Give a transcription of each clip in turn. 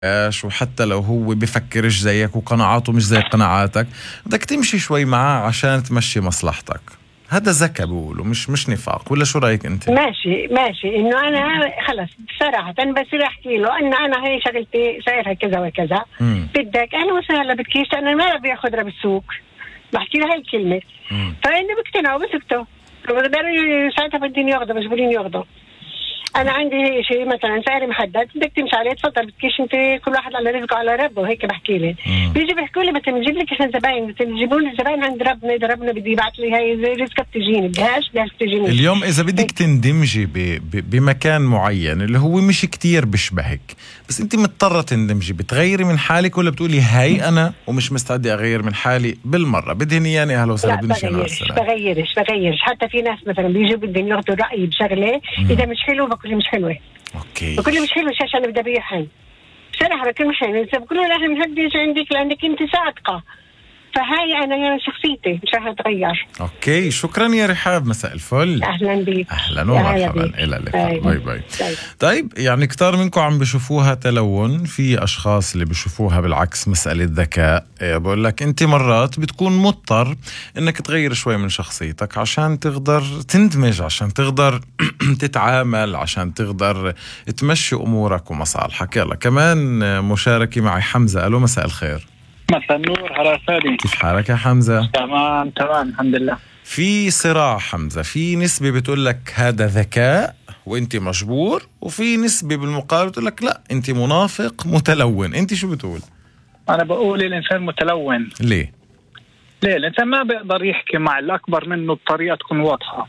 وحتى لو هو بفكرش زيك وقناعاته مش زي قناعاتك، بدك تمشي شوي معاه عشان تمشي مصلحتك. هذا ذكاء بقولوا، مش نفاق. ولا شو رأيك انت؟ ماشي انه انا خلص صراحة بصير احكي له ان انا هي شغلتي صايرها كذا وكذا، بدك اهلا وسهلا بدكيش، انا ما بياخذها بالسوق، بحكي له هاي الكلمة، فانه بيقتنعوا بسكتوا، بقدروا ساعتها بدين ياخذوا بس بدين ياخذوا. انا عندي شيء مثلا سعر محدد بدك تمشي عليه، تفضل بدكيش انت، كل واحد على رزقه على ربه، وهيك بحكي لي. بيجي بيحكوا لي مثلا نجيب لك احنا زباين، تجيبوا لي الزباين عند ربنا، اذا ربنا بده يبعث لي هاي زي رزقك تجيني، بدهاش تجيني. اليوم اذا بدك تندمجي بمكان معين اللي هو مش كتير بشبهك، بس انت مضطرة تندمجي، بتغيري من حالك ولا بتقولي هاي انا ومش مستعدة اغير من حالي بالمرة، بدهن يعني اهلا وسهلا بنمشي على السلام. بغيرش حتى في ناس مثلا بيجوا بدهم ياخذوا رأيي بشغلة، اذا مش حلو بقول مش حلوة، اوكي بقول له مش حلو عشان بدي ابيعها بصراحه، بكون مش حلو، بقول له لا احنا بنهديش عندك لانك انت صادقه، فهاي انا شخصيتي مش رح اتغير. اوكي شكرا يا رحاب، مساء الفل. اهلا بيك. اهلا ومرحبا، الى اللقاء. باي باي. طيب يعني كتار منكم عم بشوفوها تلون، في اشخاص اللي بشوفوها بالعكس مسألة ذكاء. بقول لك انت مرات بتكون مضطر انك تغير شوي من شخصيتك عشان تقدر تندمج، عشان تقدر تتعامل، عشان تقدر تمشي امورك ومصالحك. يلا كمان مشاركة معي حمزة. الو مساء الخير. مساء النور. هلا سادي، كيف حالك يا حمزة؟ تمام الحمد لله. في صراع حمزة، في نسبة بتقول لك هذا ذكاء وانت مجبور، وفي نسبة بالمقابل بتقول لك لا انت منافق متلون. انت شو بتقول؟ انا بقول الانسان متلون. ليه الانسان ما بيقدر يحكي مع الاكبر منه بطريقة تكون واضحة.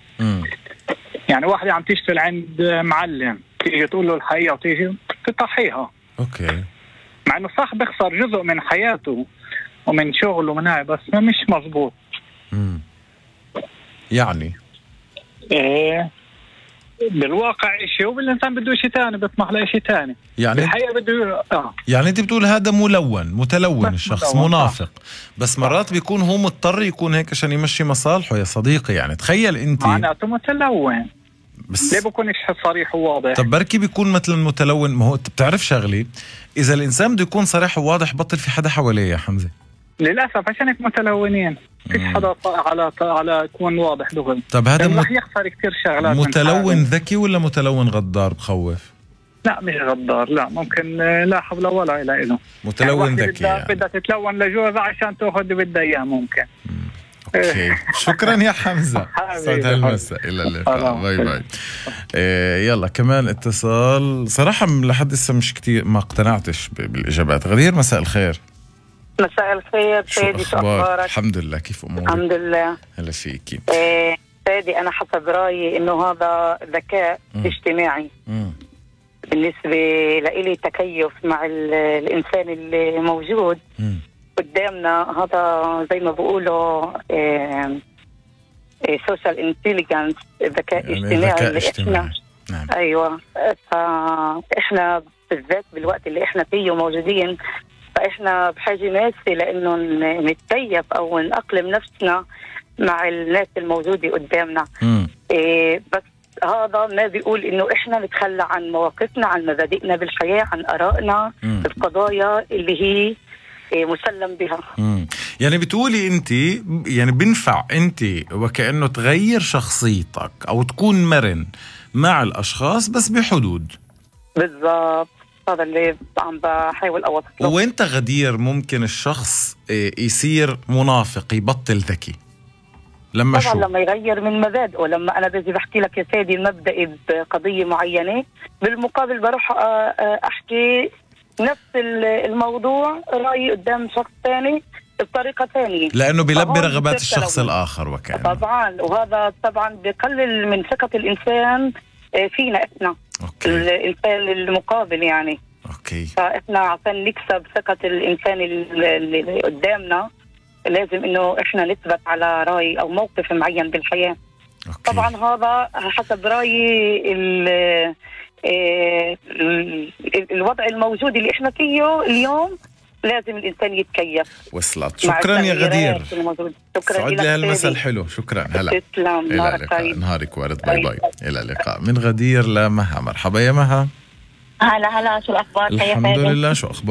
يعني واحدة عم تشتغل عند معلم، تيجي تقول له الحقيقة وتيجي تطحيها. اوكي، مع انه صح بيخسر جزء من حياته ومن شغله ومن بس ما مش مزبوط. يعني ايه بالواقع شيء، وبالإنسان بده شيء ثاني، بيطمح لشيء ثاني. يعني الحقيقة بده يعني انت بتقول هذا متلون الشخص منافق، بس مرات بيكون هو مضطر يكون هيك عشان يمشي مصالحه يا صديقي. يعني تخيل انت معناته متلون، بس ليه بكونش صريح وواضح؟ طب بركي بيكون مثلا متلون. ما هو بتعرف شغلي، اذا الانسان بده يكون صريح وواضح بطل في حدا حواليه يا حمزة. للاسف عشان هيك متلونين، فيش حدا على يكون واضح دغري. طب هذا رح يخسر كثير شغلات. متلون ذكي ولا متلون غدار بخوف؟ لا مش غدار، لا ممكن لا حول ولا قوة إلا متلون يعني ذكي. يعني بدها تتلون لجوزها عشان تاخذ بدها اياه ممكن. اوكي شكرا يا حمزة. سعد هالمساء، الى اللقاء. باي باي. يلا كمان اتصال. صراحة لحد هسه مش كتير ما اقتنعتش بالاجابات. غدير مساء الخير. مساء الخير سيدي، شو اخبارك؟ الحمد لله، كيف امورك؟ الحمد لله. هلا فيكي. سيدي انا حسب رايي انه هذا ذكاء اجتماعي. بالنسبه لإلي تكيف مع الانسان اللي موجود قدامنا، هذا زي ما بقولوا سوشيال انتليجنس، ذكاء يعني اجتماعي. ذكاء اجتماعي. نعم. ايوه، فاحنا بالذات بالوقت اللي احنا فيه موجودين، فإحنا بحاجة ماسة لأنه نتكيف أو نأقلم نفسنا مع الناس الموجودة قدامنا. بس هذا ما بيقول إنه إحنا نتخلى عن مواقفنا، عن مبادئنا بالحياة، عن آرائنا القضايا اللي هي مسلم بها. يعني بتقولي أنت يعني بنفع أنت وكأنه تغير شخصيتك أو تكون مرن مع الأشخاص بس بحدود. بالضبط، هذا اللي عم بحاول أوصله. وانت غدير ممكن الشخص يصير منافق، يبطل ذكي لما طبعا لما يغير من مبادئه. لما أنا بجي بحكي لك يا سيدي مبدئي بقضية معينة، بالمقابل بروح أحكي نفس الموضوع رأيي قدام شخص ثاني بطريقة ثانية، لأنه بيلبي رغبات الشخص الآخر وكأنه. طبعا، وهذا طبعا بيقلل من ثقة الإنسان فينا إحنا. أوكي. الإنسان المقابل يعني. أوكي. فإحنا عشان نكسب ثقة الإنسان اللي قدامنا لازم إنه إحنا نثبت على رأي أو موقف معين بالحياة. أوكي. طبعا هذا حسب رأيي الوضع الموجود اللي إحنا فيه اليوم، لازم الإنسان يتكيف. وصلت. شكرا يا غدير. شكرا سعد لي هالمساء الحلو. شكرا. هلا. تسلم. نهارك وارد. باي باي. إلى اللقاء. من غدير لمها. مرحبا يا مها. هلا شو الأخبار؟ الحمد لله. شو أخبار